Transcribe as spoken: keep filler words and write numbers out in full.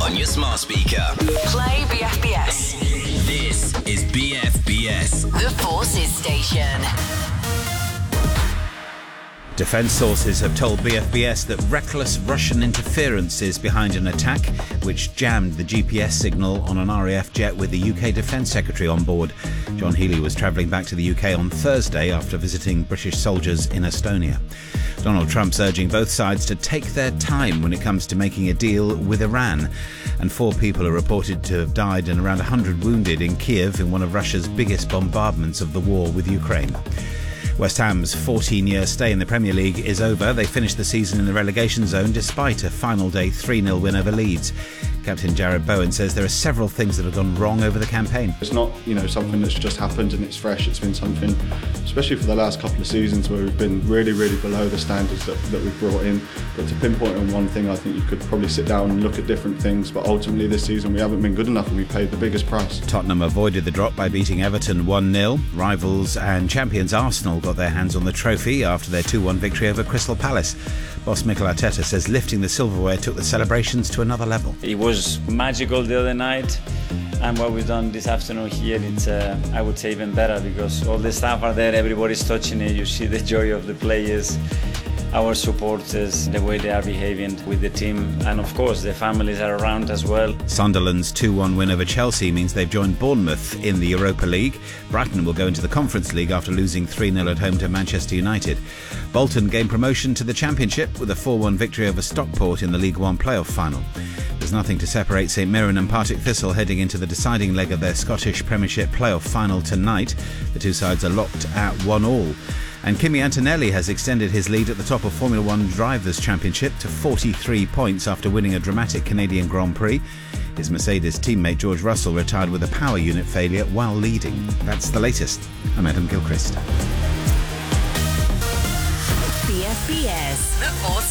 on your smart speaker. Play B F B S. This is B F B S. The Forces Station. Defence sources have told B F B S that reckless Russian interference is behind an attack which jammed the G P S signal on an R A F jet with the U K Defence Secretary on board. John Healey was travelling back to the U K on Thursday after visiting British soldiers in Estonia. Donald Trump's urging both sides to take their time when it comes to making a deal with Iran. And four people are reported to have died and around one hundred wounded in Kiev in one of Russia's biggest bombardments of the war with Ukraine. West Ham's fourteen-year stay in the Premier League is over. They finished the season in the relegation zone despite a final day three nil win over Leeds. Captain Jared Bowen says there are several things that have gone wrong over the campaign. It's not, you know, something that's just happened and it's fresh. It's been something, especially for the last couple of seasons, where we've been really, really below the standards that, that we've brought in. But to pinpoint on one thing, I think you could probably sit down and look at different things. But ultimately this season we haven't been good enough and we paid the biggest price. Tottenham avoided the drop by beating Everton one nil. Rivals and champions Arsenal got their hands on the trophy after their two one victory over Crystal Palace. Boss Mikel Arteta says lifting the silverware took the celebrations to another level. It was magical the other night, and what we've done this afternoon here, it's uh, I would say even better, because all the staff are there, everybody's touching it, you see the joy of the players, our supporters, the way they are behaving with the team, and of course the families are around as well. Sunderland's two one win over Chelsea means they've joined Bournemouth in the Europa League. Brighton will go into the Conference League after losing three nil at home to Manchester United. Bolton gained promotion to the Championship with a four one victory over Stockport in the League One playoff final. There's nothing to separate St Mirren and Partick Thistle heading into the deciding leg of their Scottish Premiership playoff final tonight. The two sides are locked at one all. And Kimi Antonelli has extended his lead at the top of Formula One Drivers' Championship to forty-three points after winning a dramatic Canadian Grand Prix. His Mercedes teammate George Russell retired with a power unit failure while leading. That's the latest. I'm Adam Gilchrist. B F B S. The Forces